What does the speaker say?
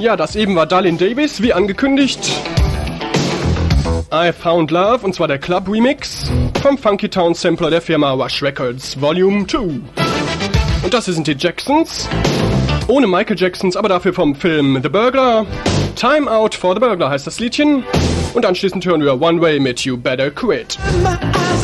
Ja, das eben war Darlene Davis, wie angekündigt. I Found Love, und zwar der Club Remix vom Funky Town Sampler der Firma Rush Records Volume 2. Und das sind die Jacksons. Ohne Michael Jacksons, aber dafür vom Film The Burglar. Time Out for the Burglar heißt das Liedchen. Und anschließend hören wir One Way mit You Better Quit. My eyes